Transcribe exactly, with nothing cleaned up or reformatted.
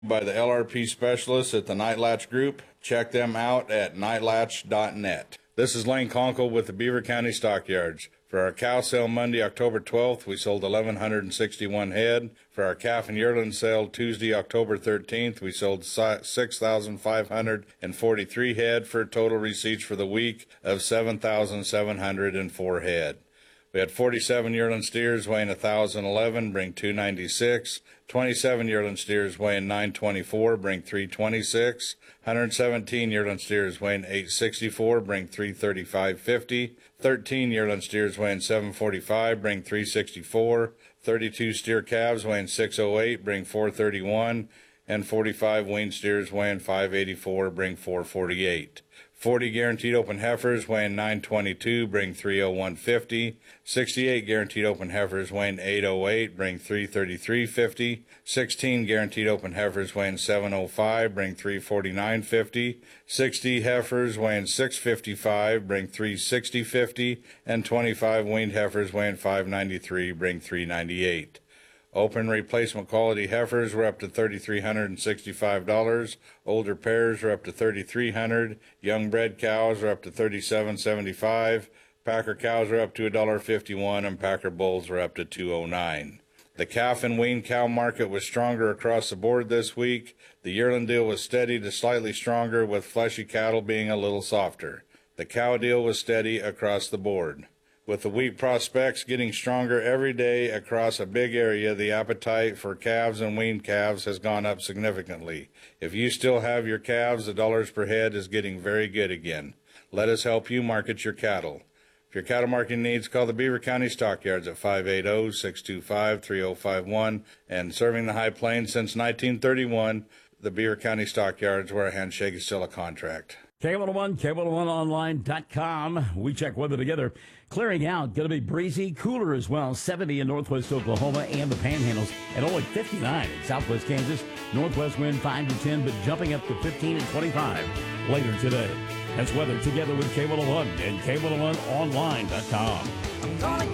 by the L R P specialists at the Night Latch Group. Check them out at night latch dot net. This is Lane Conkle with the Beaver County Stockyards. For our cow sale Monday, October twelfth, we sold eleven sixty-one head. For our calf and yearling sale Tuesday, October thirteenth, we sold six thousand five hundred forty-three head for total receipts for the week of seven thousand seven hundred four head. We had forty-seven yearling steers weighing one thousand eleven, bring two ninety-six. twenty-seven yearling steers weighing nine twenty-four, bring three twenty-six. one hundred seventeen yearling steers weighing eight sixty-four, bring three thirty-five fifty. thirteen yearling steers weighing seven forty-five, bring three sixty-four. thirty-two steer calves weighing six oh eight, bring four thirty-one. And forty-five weaned steers weighing five eighty-four, bring four forty-eight. forty guaranteed open heifers weighing nine twenty-two, bring three oh one fifty. sixty-eight guaranteed open heifers weighing eight oh eight, bring three thirty-three fifty. sixteen guaranteed open heifers weighing seven oh five, bring three forty-nine fifty. sixty heifers weighing six fifty-five, bring three sixty fifty. And twenty-five weaned heifers weighing five ninety-three, bring three ninety-eight. Open replacement quality heifers were up to three thousand three hundred sixty-five dollars. Older pairs are up to three thousand three hundred dollars. Young bred cows are up to thirty-seven seventy-five. Packer cows are up to one dollar fifty-one, and Packer bulls are up to two oh nine. The calf and wean cow market was stronger across the board this week. The yearling deal was steady to slightly stronger, with fleshy cattle being a little softer. The cow deal was steady across the board. With the wheat prospects getting stronger every day across a big area, the appetite for calves and weaned calves has gone up significantly. If you still have your calves, the dollars per head is getting very good again. Let us help you market your cattle. If your cattle marketing needs, call the Beaver County Stockyards at five eight zero, six two five, three zero five one. And serving the High Plains since nineteen thirty-one, the Beaver County Stockyards, where a handshake is still a contract. K one oh one, K one oh one online dot com. We check weather together. Clearing out, going to be breezy, cooler as well. seventy in northwest Oklahoma and the Panhandles, and only fifty-nine in southwest Kansas. Northwest wind five to ten, but jumping up to fifteen and twenty-five later today. That's weather together with K one oh one and K one oh one online dot com.